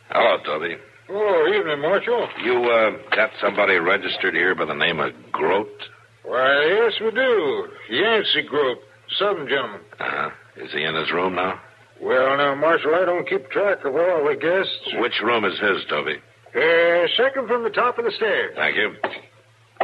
Hello, Toby. Oh, evening, Marshal. You, got somebody registered here by the name of Grote? Why, yes, we do. Yancey Grote, Southern gentleman. Uh-huh. Is he in his room now? Well, now, Marshal, I don't keep track of all the guests. Which room is his, Toby? Second from the top of the stairs. Thank you.